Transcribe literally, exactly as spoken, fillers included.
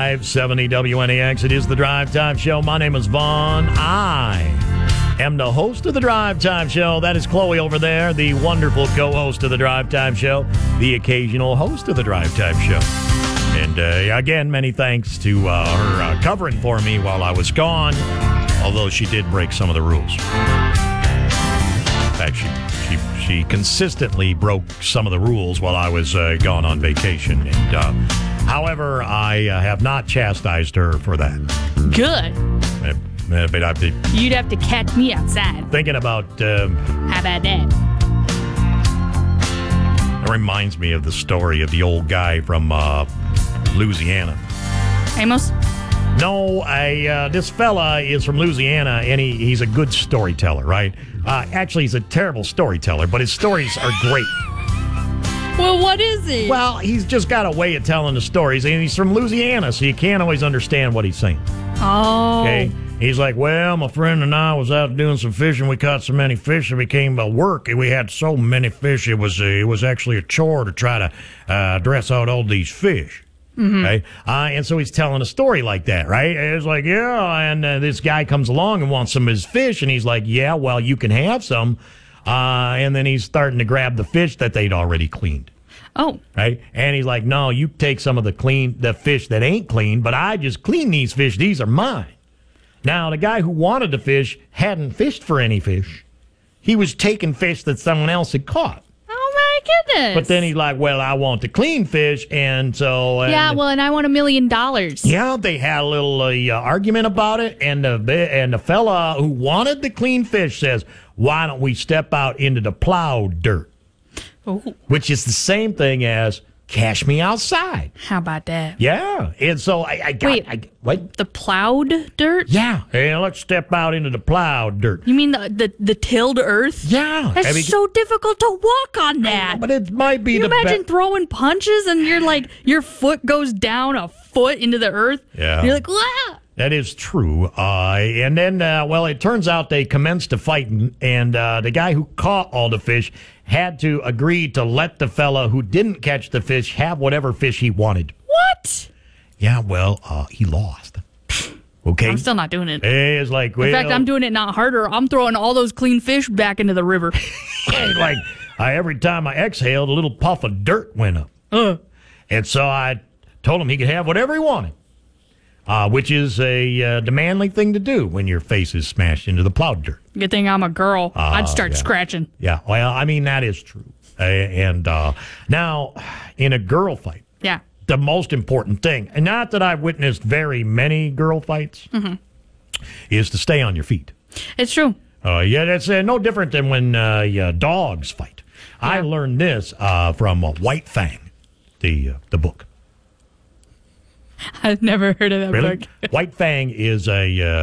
five seventy W N A X. It is the Drive Time Show. My name is Vaughn. I am the host of the Drive Time Show. That is Chloe over there, the wonderful co-host of the Drive Time Show, the occasional host of the Drive Time Show. And uh, again, many thanks to uh, her uh, covering for me while I was gone, although she did break some of the rules. In fact, she, she, she consistently broke some of the rules while I was uh, gone on vacation. And uh, however, I uh, have not chastised her for that. Good. Uh, but I've been You'd have to catch me outside. thinking about... Um, How about that? it reminds me of the story of the old guy from uh, Louisiana. Amos? No, I, uh, this fella is from Louisiana, and he, he's a good storyteller, right? Uh, actually, he's a terrible storyteller, but his stories are great. Well, what is he? Well, he's just got a way of telling the stories, and he's from Louisiana, so you can't always understand what he's saying. Oh. Okay? He's like, well, my friend and I was out doing some fishing. We caught so many fish, it became a work. We had so many fish, it was, uh, it was actually a chore to try to uh, dress out all these fish. Mm-hmm. Right? Uh, and so he's telling a story like that, right? And it's like, yeah, and uh, this guy comes along and wants some of his fish, and he's like, yeah, well, you can have some. Uh, and then he's starting to grab the fish that they'd already cleaned. Oh. Right? And he's like, no, you take some of the clean, the fish that ain't clean, but I just clean these fish. These are mine. Now, the guy who wanted the fish hadn't fished for any fish. He was taking fish that someone else had caught. Oh, my goodness. But then he's like, well, I want the clean fish, and so... And yeah, well, and I want a million dollars. Yeah, they had a little uh, argument about it, and the, and the fella who wanted the clean fish says, why don't we step out into the plowed dirt? Ooh. Which is the same thing as cash me outside. How about that? Yeah, and so I, I got... Wait. I, what? The plowed dirt? Yeah, hey, let's step out into the plowed dirt. You mean the the, the tilled earth? Yeah. That's I mean, so difficult to walk on that. But it might be Can you the imagine be- throwing punches and you're like, your foot goes down a foot into the earth? Yeah. And you're like, wow. That is true. Uh, and then, uh, well, it turns out they commenced a fighting, and uh, the guy who caught all the fish had to agree to let the fella who didn't catch the fish have whatever fish he wanted. What? Yeah, well, uh, he lost. Okay? I'm still not doing it. It's like, well... In fact, I'm doing it not harder. I'm throwing all those clean fish back into the river. like, I, every time I exhaled, a little puff of dirt went up. Uh. And so I told him he could have whatever he wanted. Uh, which is a uh, demanding thing to do when your face is smashed into the plowed dirt. Good thing I'm a girl. Uh, I'd start yeah. scratching. Yeah, well, I mean, that is true. Uh, and uh, now, in a girl fight, Yeah. the most important thing, and not that I've witnessed very many girl fights, mm-hmm. is to stay on your feet. It's true. Uh, yeah, that's uh, no different than when uh, yeah, dogs fight. Yeah. I learned this uh, from uh, White Fang, the uh, the book. I've never heard of that Really? book. White Fang is a... Uh,